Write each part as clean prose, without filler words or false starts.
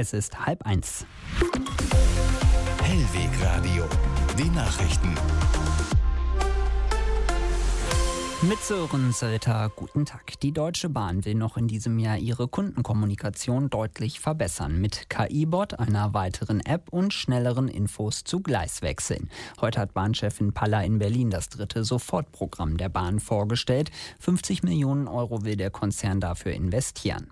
Es ist 12:30. Hellweg Radio, die Nachrichten. Mit Sören Sölter, guten Tag. Die Deutsche Bahn will noch in diesem Jahr ihre Kundenkommunikation deutlich verbessern. Mit KI-Bot, einer weiteren App und schnelleren Infos zu Gleiswechseln. Heute hat Bahnchefin Palla in Berlin das 3. Sofortprogramm der Bahn vorgestellt. 50 Millionen Euro will der Konzern dafür investieren.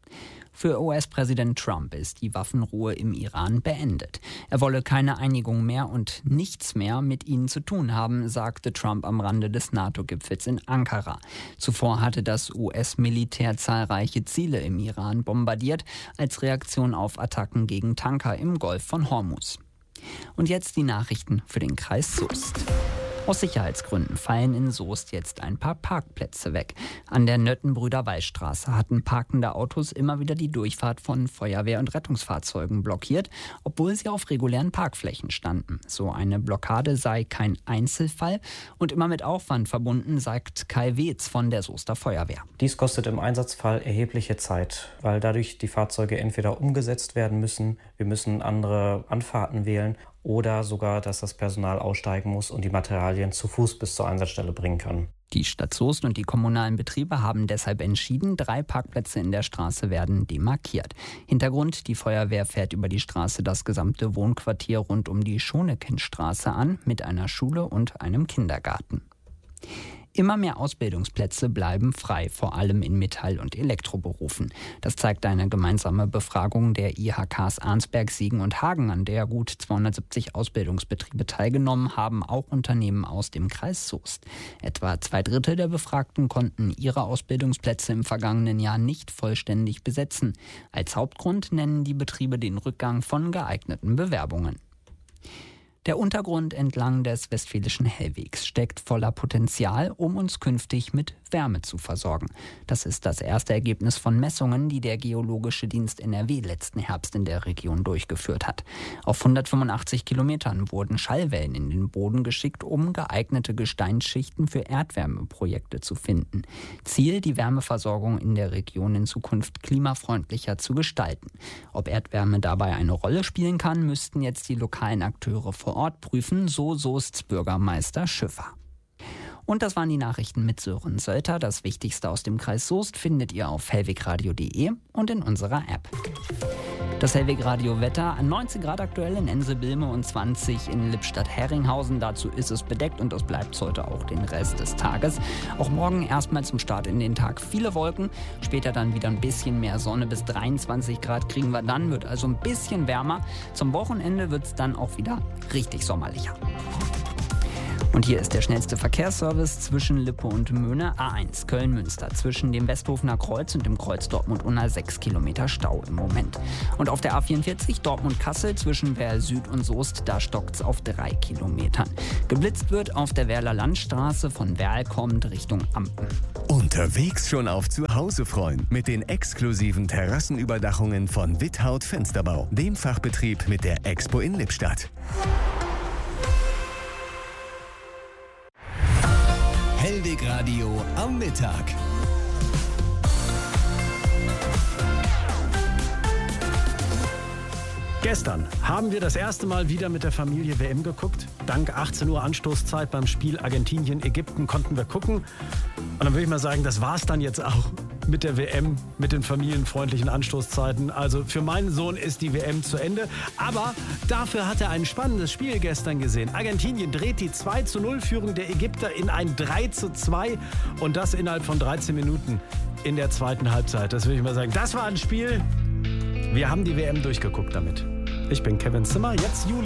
Für US-Präsident Trump ist die Waffenruhe im Iran beendet. Er wolle keine Einigung mehr und nichts mehr mit ihnen zu tun haben, sagte Trump am Rande des NATO-Gipfels in Ankara. Zuvor hatte das US-Militär zahlreiche Ziele im Iran bombardiert, als Reaktion auf Attacken gegen Tanker im Golf von Hormuz. Und jetzt die Nachrichten für den Kreis Soest. Aus Sicherheitsgründen fallen in Soest jetzt ein paar Parkplätze weg. An der Nöttenbrüder-Wallstraße hatten parkende Autos immer wieder die Durchfahrt von Feuerwehr- und Rettungsfahrzeugen blockiert, obwohl sie auf regulären Parkflächen standen. So eine Blockade sei kein Einzelfall und immer mit Aufwand verbunden, sagt Kai Weetz von der Soester Feuerwehr. Dies kostet im Einsatzfall erhebliche Zeit, weil dadurch die Fahrzeuge entweder umgesetzt werden müssen, wir müssen andere Anfahrten wählen oder sogar, dass das Personal aussteigen muss und die Materialien zu Fuß bis zur Einsatzstelle bringen kann. Die Stadt Soest und die kommunalen Betriebe haben deshalb entschieden, 3 Parkplätze in der Straße werden demarkiert. Hintergrund: die Feuerwehr fährt über die Straße das gesamte Wohnquartier rund um die Schonekindstraße an, mit einer Schule und einem Kindergarten. Immer mehr Ausbildungsplätze bleiben frei, vor allem in Metall- und Elektroberufen. Das zeigt eine gemeinsame Befragung der IHKs Arnsberg, Siegen und Hagen, an der gut 270 Ausbildungsbetriebe teilgenommen haben, auch Unternehmen aus dem Kreis Soest. Etwa 2/3 der Befragten konnten ihre Ausbildungsplätze im vergangenen Jahr nicht vollständig besetzen. Als Hauptgrund nennen die Betriebe den Rückgang von geeigneten Bewerbungen. Der Untergrund entlang des Westfälischen Hellwegs steckt voller Potenzial, um uns künftig mit Wärme zu versorgen. Das ist das erste Ergebnis von Messungen, die der Geologische Dienst NRW letzten Herbst in der Region durchgeführt hat. Auf 185 Kilometern wurden Schallwellen in den Boden geschickt, um geeignete Gesteinsschichten für Erdwärmeprojekte zu finden. Ziel: die Wärmeversorgung in der Region in Zukunft klimafreundlicher zu gestalten. Ob Erdwärme dabei eine Rolle spielen kann, müssten jetzt die lokalen Akteure vor Ort prüfen, so Soests Bürgermeister Schüffer. Und das waren die Nachrichten mit Sören Sölter. Das Wichtigste aus dem Kreis Soest findet ihr auf hellwegradio.de und in unserer App. Das Hellwegradio-Wetter: 19 Grad aktuell in Ense-Bilme und 20 in Lippstadt-Herringhausen. Dazu ist es bedeckt und das bleibt heute auch den Rest des Tages. Auch morgen erstmal zum Start in den Tag viele Wolken, später dann wieder ein bisschen mehr Sonne. Bis 23 Grad kriegen wir dann, wird also ein bisschen wärmer. Zum Wochenende wird es dann auch wieder richtig sommerlicher. Und hier ist der schnellste Verkehrsservice zwischen Lippe und Möhne. A1 Köln-Münster. Zwischen dem Westhofener Kreuz und dem Kreuz Dortmund-Unna 6 Kilometer Stau im Moment. Und auf der A44 Dortmund-Kassel zwischen Werl Süd und Soest, da stockt's auf 3 Kilometern. Geblitzt wird auf der Werler Landstraße, von Werl kommend Richtung Ampen. Unterwegs schon auf zu Hause freuen mit den exklusiven Terrassenüberdachungen von Withaut Fensterbau, dem Fachbetrieb mit der Expo in Lippstadt. Hellweg Radio am Mittag. Gestern haben wir das erste Mal wieder mit der Familie WM geguckt. Dank 18 Uhr Anstoßzeit beim Spiel Argentinien-Ägypten konnten wir gucken. Und dann würde ich mal sagen, das war's dann jetzt auch mit der WM, mit den familienfreundlichen Anstoßzeiten. Also für meinen Sohn ist die WM zu Ende. Aber dafür hat er ein spannendes Spiel gestern gesehen. Argentinien dreht die 2:0-Führung der Ägypter in ein 3:2 und das innerhalb von 13 Minuten in der zweiten Halbzeit. Das würde ich mal sagen, das war ein Spiel. Wir haben die WM durchgeguckt damit. Ich bin Kevin Zimmer, jetzt Juli.